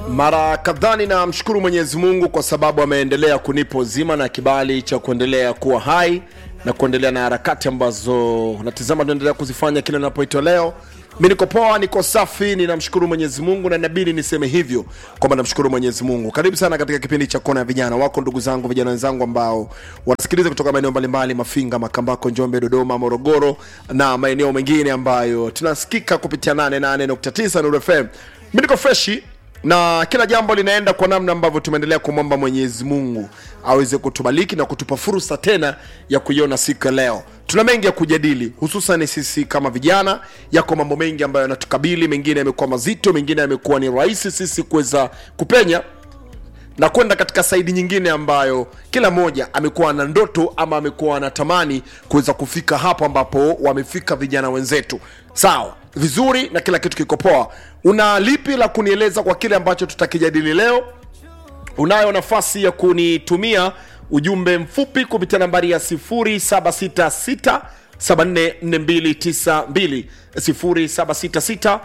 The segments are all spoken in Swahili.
Mara kadhani na mshukuru Mwenyezi Mungu kwa sababu ameendelea kunipa uzima na kibali cha kuendelea kuwa hai na kuendelea na harakati ambazo natazama tunaendelea kuzifanya kila ninapoitwa leo. Mimi niko poa, niko safi, ninamshukuru Mwenyezi Mungu na inabidi niseme hivyo kwamba namshukuru Mwenyezi Mungu. Karibu sana katika kipindi cha Kona ya Vijana. Wako ndugu zangu, vijana wenzangu ambao wanasikiliza kutoka maeneo mbalimbali, Mafinga, Makambako, Njombe, Dodoma, Morogoro na maeneo mengine ambayo tunasikika kupitia 88.9 Nuru FM. Mimi niko freshi na kila jambo linaenda kwa namna ambavyo tumeendelea kumwomba Mwenyezi Mungu aweze kutubariki na kutupa fursa tena ya kuiona siku ya leo. Tuna mengi ya kujadili, hususan sisi kama vijana. Yako mambo mengi ambayo yanatukabili, mengine yamekuwa mazito, mengine yamekuwa ni rahisi sisi kuweza kupenya na kwenda katika saidi nyingine ambayo kila moja amekuwa na ndoto ama amekuwa anatamani kuweza kufika hapo ambapo wamefika vijana wenzetu. Sawa, vizuri na kila kitu kiko poa. Una lipi la kunieleza kwa kile ambacho tutakijadili leo? Unayo nafasi ya kunitumia ujumbe mfupi kupitia nambari ya 0766 744292 0766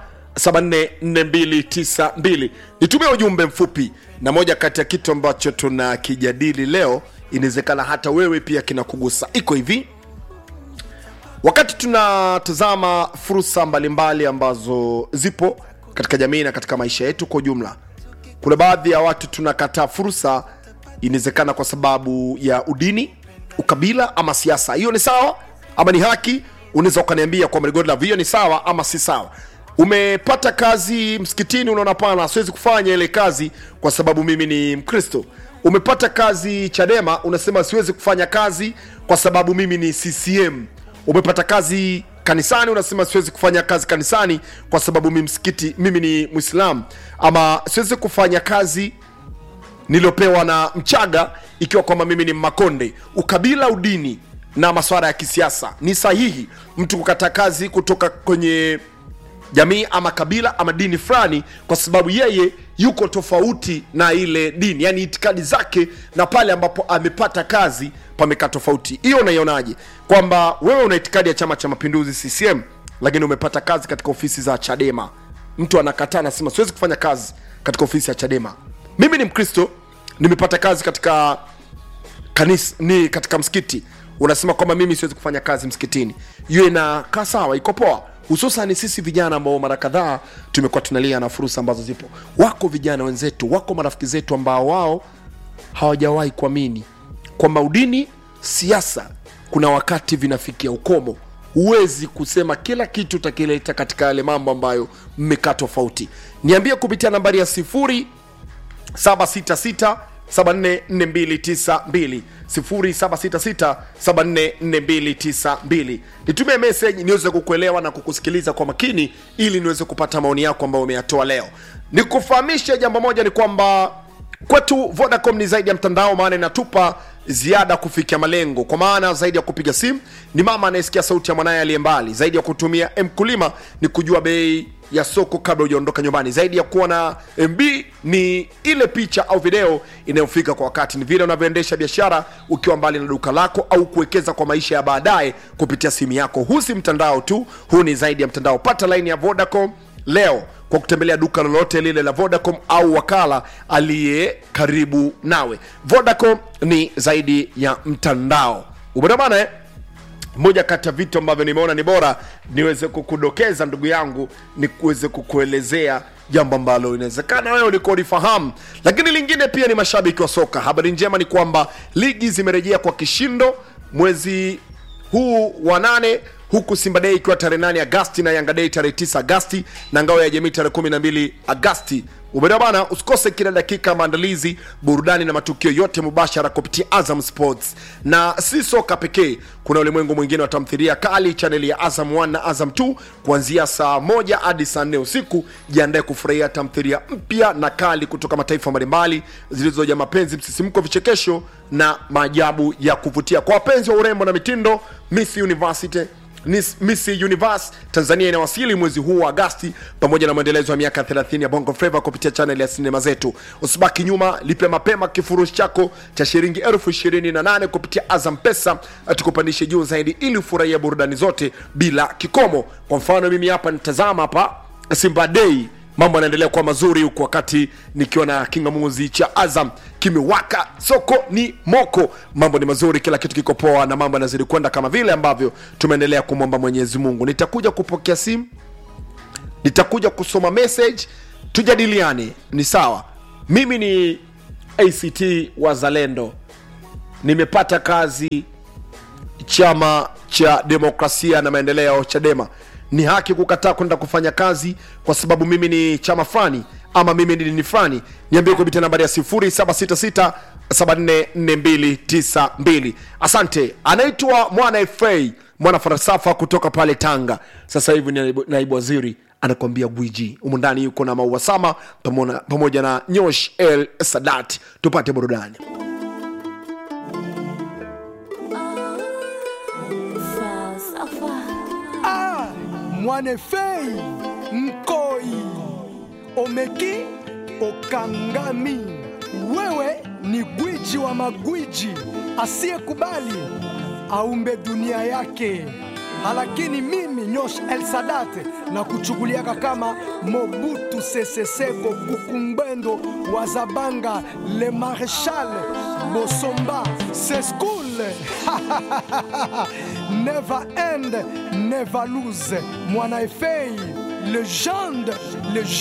744292. Nitumie ujumbe mfupi, na moja kati ya kitu ambacho tunakijadili leo inawezekana hata wewe pia kinakugusa. Iko hivi, wakati tunatazama fursa mbalimbali ambazo zipo katika jamii na katika maisha yetu kwa ujumla, kuna baadhi ya watu tunakataa fursa, inawezekana kwa sababu ya udini, ukabila ama siasa. Hiyo ni sawa ama ni haki? Unaweza ukaniambia kwa mrigo la hiyo ni sawa ama si sawa. Umepata kazi msikitini, unaona pana siwezi kufanya ile kazi kwa sababu mimi ni Mkristo. Umepata kazi Chadema, unasema siwezi kufanya kazi kwa sababu mimi ni CCM. Umepata kazi kanisani, unasema siwezi kufanya kazi kanisani kwa sababu mimi ni Muislamu. Ama siwezi kufanya kazi niliopewa na Mchaga ikiwa kwamba mimi ni Makonde. Ukabila, udini na masuala ya kisiasa. Ni sahihi mtu kukata kazi kutoka kwenye jamii ama kabila ama dini fulani kwa sababu yeye yuko tofauti na ile dini, yani itikadi zake na pale ambapo amepata kazi pamekaa tofauti. Hiyo unaionaje? Kwamba wewe una itikadi ya Chama cha Mapinduzi CCM, lakini umepata kazi katika ofisi za Chadema. Mtu anakataa, anasema siwezi kufanya kazi katika ofisi ya Chadema. Mimi ni Mkristo, nimepata kazi katika kanisa, ni katika msikiti. Unasema kwamba mimi siwezi kufanya kazi msikitini. Hiyo inakaa sawa, iko poa. Hususan sisi vijana ambao mara kadhaa tumekuwa tunalia na fursa ambazo zipo. Wako vijana wenzetu, wako marafiki zetu ambao wao hawajawahi kuamini kwamba udini, siasa kuna wakati vinafikia ukomo. Huwezi kusema kila kitu utakileta katika yale mambo ambayo mmekaa tofauti. Niambie kupitia nambari ya 0766 744292 0766 744292. Nitumie message niweze kukuelewa na kukusikiliza kwa makini ili niweze kupata maoni yako ambayo umeyatoa leo. Nikufahamishe jambo moja, ni kwamba kwetu Vodacom ni zaidi ya mtandao, maana inatupa ziada kufikia malengo. Kwa maana zaidi ya kupiga simu ni mama anayesikia sauti ya mwanae aliye mbali, zaidi ya kutumia mkulima ni kujua bei ya soko kabla hujaondoka nyumbani, zaidi ya kuwa na MB ni ile picha au video inayofika kwa wakati, ni vile unavyoendesha biashara ukiwa mbali na duka lako au kuwekeza kwa maisha ya baadaye kupitia simu yako. Huu si mtandao tu, huu ni zaidi ya mtandao. Pata line ya Vodacom leo kwa kutembelea duka lolote lile la Vodacom au wakala aliye karibu nawe. Vodacom ni zaidi ya mtandao. Umeona moja kati ya vitu ambavyo nimeona ni bora niweze kukudokeza ndugu yangu, ni kuweze kukuelezea jambo ambalo inawezekana wewe ulikuwa ulifahamu. Lakini lingine pia ni mashabiki wa soka. Habari njema ni kwamba ligi zimerejea kwa kishindo mwezi huu wa 8, huku Simba Day ikiwa tarehe 8 Agosti na Yanga Day tarehe 9 Agosti na Ngao ya Jamii tarehe 12 Agosti. Ubeda bana, usikose kila dakika maandalizi, burudani na matukio yote mubashara kupitia Azam Sports. Na si soka pekee, kuna ulimwengu mwingine wa tamthilia kali, chaneli ya Azam 1 na Azam 2 kuanzia saa 1 hadi saa 4 usiku. Jiandae kufurahia tamthilia mpya na kali kutoka mataifa mbalimbali zilizojaa mapenzi, msisimko, vichekesho na maajabu ya kuvutia. Kwa wapenzi wa urembo na mitindo, Miss Universe Tanzania inawasili mwezi huu wa Agosti pamoja na maendelezo ya miaka 30 ya Bongo Flava kupitia channel ya sinema zetu. Usibaki nyuma, lipe mapema kifurushi chako cha shilingi 28,000 kupitia Azam Pesa, atukupandishe juu zaidi ili ufurahie burudani zote bila kikomo. Kwa mfano mimi hapa nitazama hapa Simba Day mambo yanaendelea kuwa mazuri huku, wakati nikiwa na kingamuzi cha Azam kimewaka, soko ni moko, mambo ni mazuri, kila kitu kiko poa na mambo yanazidi kwenda kama vile ambavyo tumeendelea kumwomba Mwenyezi Mungu. Nitakuja kupokea simu, nitakuja kusoma message, tujadiliane, ni sawa. Mimi ni ACT Wazalendo, nimepata kazi chama cha demokrasia na maendeleo Chadema. Ni haki kukataa kwenda kufanya kazi kwa sababu mimi ni chama fulani ama mimi ni fulani? Niambie kupitia nambari ya 0766744292. Asante. Anaitwa Mwana FA, mwana falsafa kutoka pale Tanga. Sasa hivi ni naibu waziri, anakuambia gwiji. Humu ndani yuko na Maua Sama pamoja na Nyosh El Sadat. Tupate burudani. Mwana Fei Nkoi Omeki Okangami, wewe ni gwiji wa magwiji, asiyekubali aumbe dunia yake. Lakini mimi Nyosh El Sadat na kuchukuliaka kama Mobutu Sese Seko Kukumbendo Wazabanga Le Marechal Bosomba. C'est school. Never end, never lose. Mwana Fei, légende.